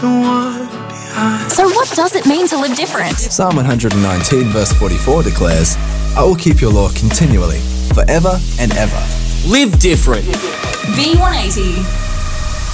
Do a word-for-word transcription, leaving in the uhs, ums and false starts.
So what does it mean to live different? Psalm one hundred nineteen verse forty-four declares, I will keep your law continually, forever and ever. Live different. V one eighty.